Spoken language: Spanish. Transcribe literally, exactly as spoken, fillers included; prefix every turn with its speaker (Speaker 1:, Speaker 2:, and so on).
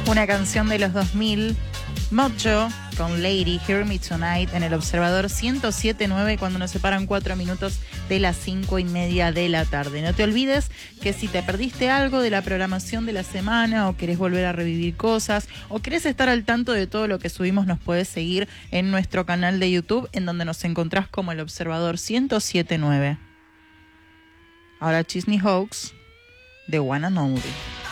Speaker 1: Una canción de los dos mil, Mojo con Lady, Hear Me Tonight, en el Observador ciento siete punto nueve, cuando nos separan cuatro minutos de las cinco y media de la tarde. No te olvides que si te perdiste algo de la programación de la semana, o querés volver a revivir cosas, o querés estar al tanto de todo lo que subimos, nos puedes seguir en nuestro canal de YouTube, en donde nos encontrás como el Observador ciento siete punto nueve. Ahora Chisney Hawks, de One and Only.